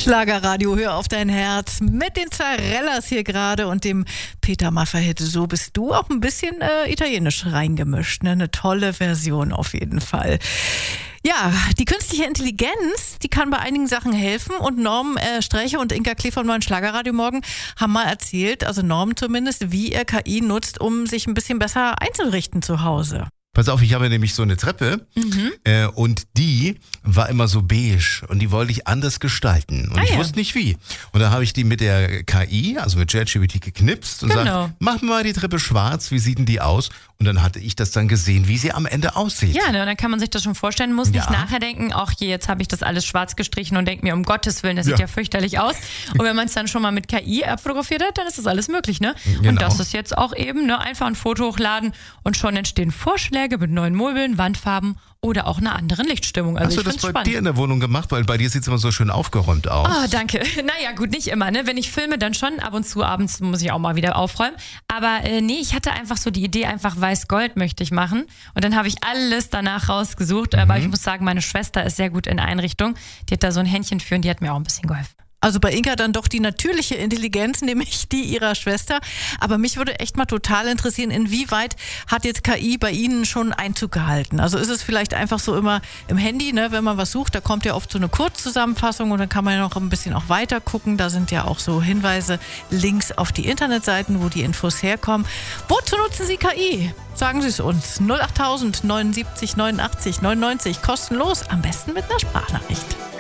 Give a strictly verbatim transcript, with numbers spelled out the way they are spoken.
Schlagerradio, hör auf dein Herz mit den Zarellas hier gerade und dem Peter Maffay. So bist du auch ein bisschen äh, italienisch reingemischt. Ne? Eine tolle Version auf jeden Fall. Ja, die künstliche Intelligenz, die kann bei einigen Sachen helfen und Norm äh, Sträche und Inka Klee vom neuen Schlagerradio morgen haben mal erzählt, also Norm zumindest, wie er K I nutzt, um sich ein bisschen besser einzurichten zu Hause. Pass auf, ich habe nämlich so eine Treppe mhm. äh, und die war immer so beige und die wollte ich anders gestalten und ah, ich ja. wusste nicht wie. Und da habe ich die mit der K I, also mit ChatGPT geknipst und genau. gesagt, mach mir mal die Treppe schwarz, wie sieht denn die aus? Und dann hatte ich das dann gesehen, wie sie am Ende aussieht. Ja, ne, dann kann man sich das schon vorstellen, muss ja. nicht nachher denken, ach je, jetzt habe ich das alles schwarz gestrichen und denke mir, um Gottes Willen, das ja. sieht ja fürchterlich aus. Und wenn man es dann schon mal mit K I abfotografiert hat, dann ist das alles möglich, ne? Genau. Und das ist jetzt auch eben, ne, einfach ein Foto hochladen und schon entstehen Vorschläge mit neuen Möbeln, Wandfarben oder auch einer anderen Lichtstimmung. Also Hast du ich das find's bei spannend. dir in der Wohnung gemacht? Weil bei dir sieht es immer so schön aufgeräumt aus. Oh, danke. Naja, gut, nicht immer, ne? Wenn ich filme, dann schon. Ab und zu abends muss ich auch mal wieder aufräumen. Aber äh, nee, ich hatte einfach so die Idee, einfach weiß-gold möchte ich machen. Und dann habe ich alles danach rausgesucht. Mhm. Aber ich muss sagen, meine Schwester ist sehr gut in Einrichtung. Die hat da so ein Händchen für und die hat mir auch ein bisschen geholfen. Also bei Inka dann doch die natürliche Intelligenz, nämlich die ihrer Schwester. Aber mich würde echt mal total interessieren, inwieweit hat jetzt K I bei Ihnen schon Einzug gehalten? Also ist es vielleicht einfach so immer im Handy, ne, wenn man was sucht, da kommt ja oft so eine Kurzzusammenfassung und dann kann man ja noch ein bisschen auch weiter gucken. Da sind ja auch so Hinweise, Links auf die Internetseiten, wo die Infos herkommen. Wozu nutzen Sie K I? Sagen Sie es uns. null achttausend neunundsiebzig neunundachtzig neunundneunzig, kostenlos, am besten mit einer Sprachnachricht.